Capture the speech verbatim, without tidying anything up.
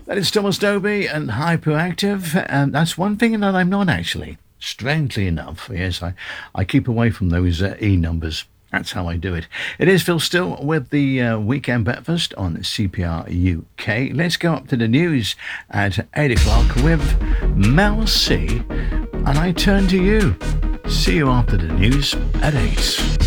That is Thomas Dolby and Hyperactive, and that's one thing that I'm not actually. Strangely enough, yes, I, I keep away from those uh, E numbers. That's how I do it. It is Phil Still with the uh, Weekend Breakfast on C P R U K. Let's go up to the news at eight o'clock with Mel C. And I turn to you. See you after the news at eight.